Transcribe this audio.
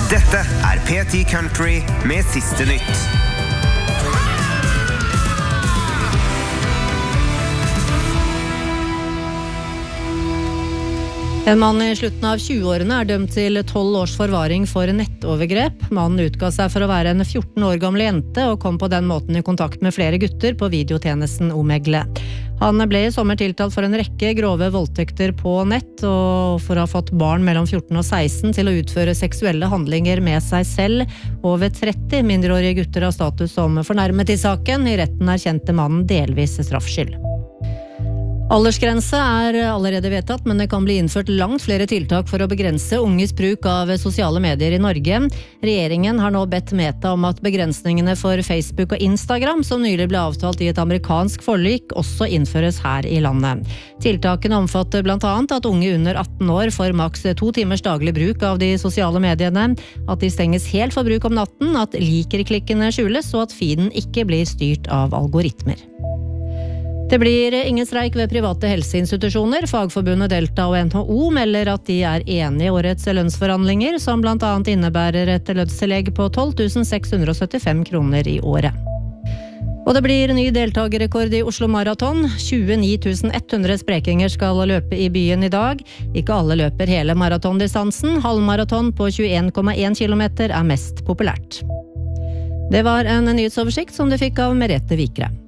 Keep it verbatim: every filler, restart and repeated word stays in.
Dette er P ti Country med siste nytt. En mann i slutten av tjueårene er dømt til tolv års forvaring for nettovergrep. Mannen utga seg for å være en fjorten år gammel jente og kom på den måten i kontakt med flere gutter på videotjenesten Omegle. Han ble i sommer tiltalt for en rekke grove voldtekter på nett og for å ha fått barn mellom fjorten og seksten til å utføre seksuelle handlinger med seg selv. Over tretti mindreårige gutter har status som fornærmet i saken. I retten erkjente mannen delvis straffskyld. Aldersgrense er allerede vedtatt, men det kan bli innført langt flere tiltak for å begrense unges bruk av sosiale medier i Norge. Regjeringen har nå bedt Meta om at begrensningene for Facebook og Instagram, som nylig ble avtalt i et amerikansk forlik, også innføres her i landet. Tiltakene omfatter blant annet at unge under atten år får maks to timers daglig bruk av de sosiale mediene, at de stenges helt for bruk om natten, at liker-klikkene skjules, og at feeden ikke blir styrt av algoritmer. Det blir ingen streik ved private helseinstitusjoner. Fagforbundet Delta og N H O melder at de er enige i årets lønnsforhandlinger, som blant annet innebærer et lønnstillegg på tolv tusen seks hundre og syttifem kroner i året. Og det blir ny deltagerrekord i Oslo Marathon. tjueni tusen ett hundre sprekinger skal løpe i byen i dag. Ikke alle løper hele maratondistansen. Halvmaraton på tjueen komma én kilometer er mest populært. Det var en nyhetsoversikt som du fikk av Merete Vikre.